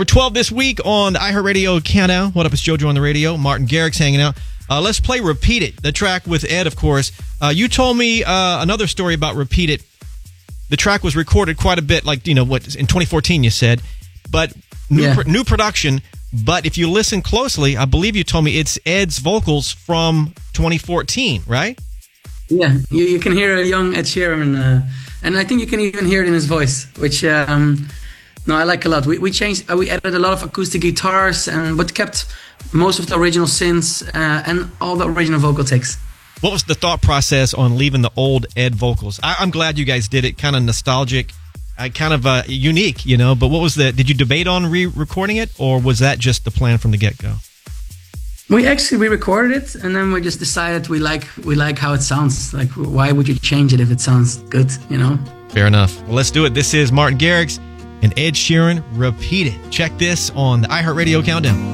We're 12 this week on the iHeartRadio Countdown. What up, it's JoJo on the radio. Martin Garrix hanging out. Let's play Repeat It, the track with Ed, of course. You told me another story about Repeat It. The track was recorded quite a bit, like, in 2014, you said. But new production. But if you listen closely, I believe you told me it's Ed's vocals from 2014, right? Yeah, you can hear a young Ed Sheeran. And I think you can even hear it in his voice, which... No, I like a lot. We changed. We added a lot of acoustic guitars, but kept most of the original synths and all the original vocal takes. What was the thought process on leaving the old Ed vocals? I'm glad you guys did it. Kind of nostalgic, kind of unique, But what was did you debate on re-recording it, or was that just the plan from the get-go? We re-recorded it, and then we just decided we like how it sounds. Like, why would you change it if it sounds good? Fair enough. Well, let's do it. This is Martin Garrix and Ed Sheeran, Repeat It. Check this on the iHeartRadio Countdown.